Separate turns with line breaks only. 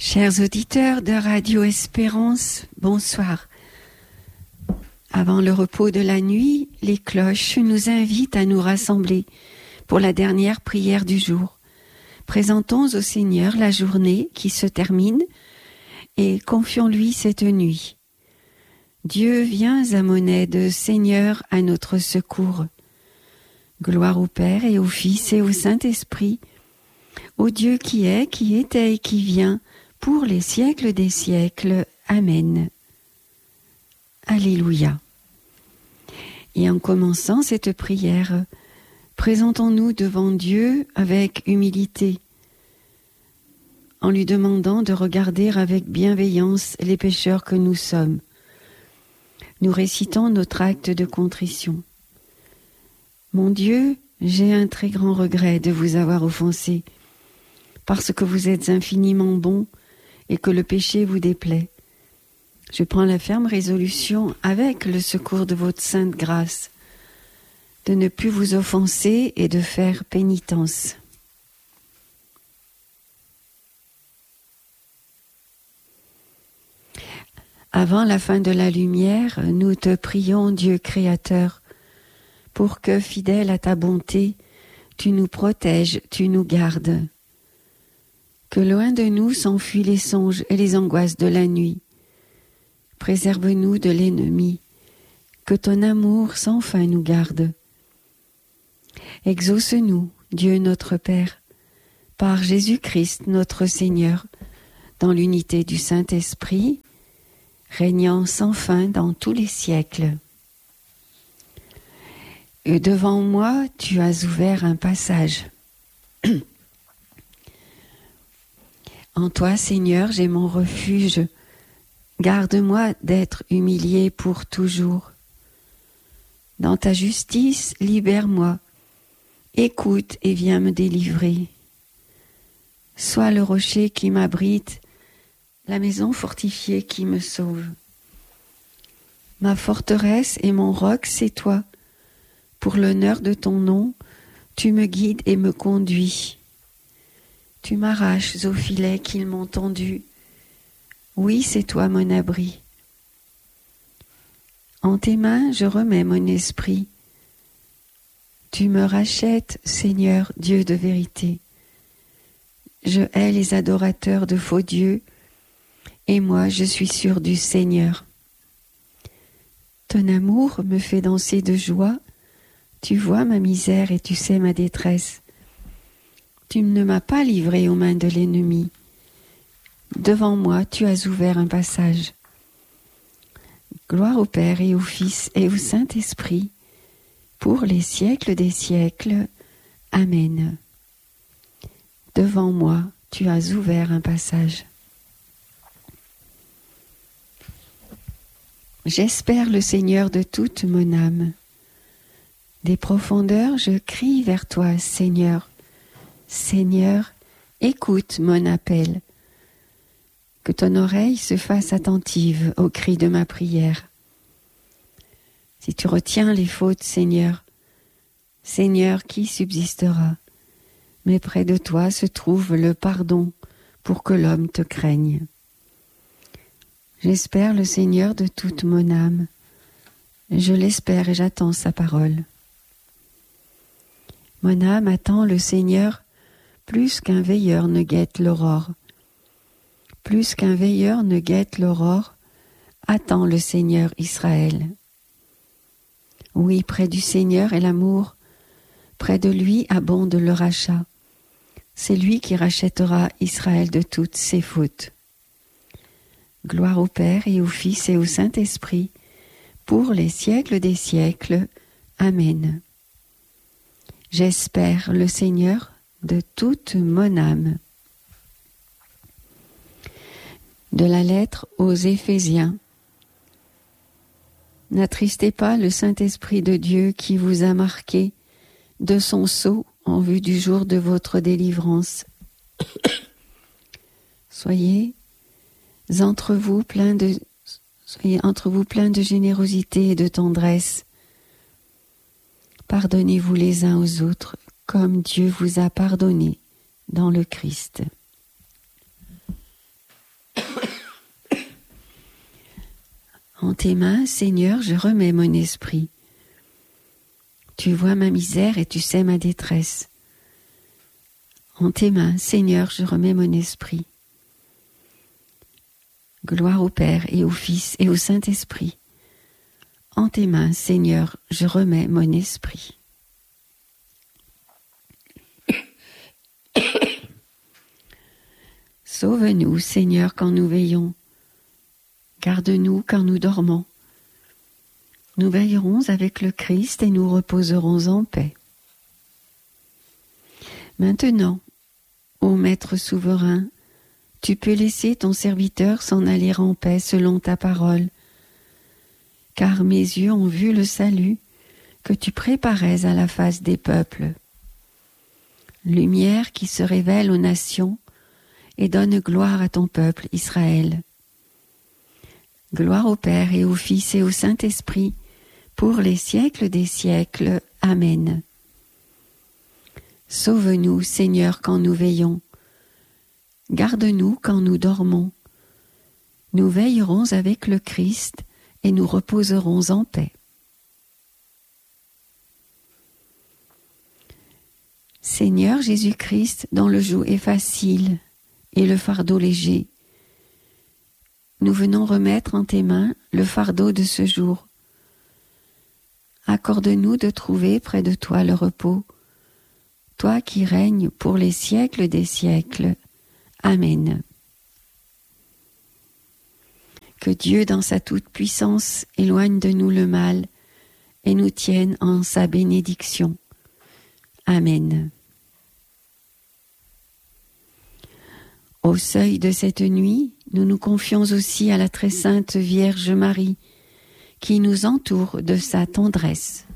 Chers auditeurs de Radio Espérance, bonsoir. Avant le repos de la nuit, les cloches nous invitent à nous rassembler pour la dernière prière du jour. Présentons au Seigneur la journée qui se termine et confions-lui cette nuit. Dieu, viens à mon aide, Seigneur, à notre secours. Gloire au Père et au Fils et au Saint-Esprit, au Dieu qui est, qui était et qui vient, pour les siècles des siècles. Amen. Alléluia. Et en commençant cette prière, présentons-nous devant Dieu avec humilité, en lui demandant de regarder avec bienveillance les pécheurs que nous sommes. Nous récitons notre acte de contrition. Mon Dieu, j'ai un très grand regret de vous avoir offensé, parce que vous êtes infiniment bon et que le péché vous déplaît. Je prends la ferme résolution, avec le secours de votre sainte grâce, de ne plus vous offenser et de faire pénitence. Avant la fin de la lumière, nous te prions, Dieu créateur, pour que, fidèle à ta bonté, tu nous protèges, tu nous gardes. Que loin de nous s'enfuient les songes et les angoisses de la nuit. Préserve-nous de l'ennemi, que ton amour sans fin nous garde. Exauce-nous, Dieu notre Père, par Jésus-Christ notre Seigneur, dans l'unité du Saint-Esprit, régnant sans fin dans tous les siècles. Et devant moi, tu as ouvert un passage. En toi, Seigneur, j'ai mon refuge. Garde-moi d'être humilié pour toujours. Dans ta justice, libère-moi. Écoute et viens me délivrer. Sois le rocher qui m'abrite, la maison fortifiée qui me sauve. Ma forteresse et mon roc, c'est toi. Pour l'honneur de ton nom, tu me guides et me conduis. Tu m'arraches aux filets qu'ils m'ont tendus. Oui, c'est toi mon abri. En tes mains, je remets mon esprit. Tu me rachètes, Seigneur, Dieu de vérité. Je hais les adorateurs de faux dieux, et moi, je suis sûr du Seigneur. Ton amour me fait danser de joie. Tu vois ma misère et tu sais ma détresse. Tu ne m'as pas livré aux mains de l'ennemi. Devant moi, tu as ouvert un passage. Gloire au Père et au Fils et au Saint-Esprit, pour les siècles des siècles. Amen. Devant moi, tu as ouvert un passage. J'espère le Seigneur de toute mon âme. Des profondeurs, je crie vers toi, Seigneur. Seigneur, écoute mon appel. Que ton oreille se fasse attentive au cri de ma prière. Si tu retiens les fautes, Seigneur, Seigneur, qui subsistera? Mais près de toi se trouve le pardon pour que l'homme te craigne. J'espère le Seigneur de toute mon âme. Je l'espère et j'attends sa parole. Mon âme attend le Seigneur plus qu'un veilleur ne guette l'aurore. Plus qu'un veilleur ne guette l'aurore, attend le Seigneur Israël. Oui, près du Seigneur est l'amour, près de lui abonde le rachat. C'est lui qui rachètera Israël de toutes ses fautes. Gloire au Père et au Fils et au Saint-Esprit, pour les siècles des siècles. Amen. J'espère le Seigneur de toute mon âme. De la lettre aux Éphésiens. N'attristez pas le Saint-Esprit de Dieu qui vous a marqué de son sceau en vue du jour de votre délivrance. Soyez entre vous pleins de générosité et de tendresse. Pardonnez-vous les uns aux autres, comme Dieu vous a pardonné dans le Christ. En tes mains, Seigneur, je remets mon esprit. Tu vois ma misère et tu sais ma détresse. En tes mains, Seigneur, je remets mon esprit. Gloire au Père et au Fils et au Saint-Esprit. En tes mains, Seigneur, je remets mon esprit. Sauve-nous, Seigneur, quand nous veillons. Garde-nous quand nous dormons. Nous veillerons avec le Christ et nous reposerons en paix. Maintenant, ô Maître souverain, tu peux laisser ton serviteur s'en aller en paix selon ta parole, car mes yeux ont vu le salut que tu préparais à la face des peuples. Lumière qui se révèle aux nations et donne gloire à ton peuple Israël. Gloire au Père et au Fils et au Saint-Esprit, pour les siècles des siècles. Amen. Sauve-nous, Seigneur, quand nous veillons. Garde-nous quand nous dormons. Nous veillerons avec le Christ et nous reposerons en paix. Seigneur Jésus-Christ, dont le joug est facile et le fardeau léger, nous venons remettre en tes mains le fardeau de ce jour. Accorde-nous de trouver près de toi le repos, toi qui règnes pour les siècles des siècles. Amen. Que Dieu, dans sa toute-puissance, éloigne de nous le mal et nous tienne en sa bénédiction. Amen. Au seuil de cette nuit, nous nous confions aussi à la très sainte Vierge Marie, qui nous entoure de sa tendresse.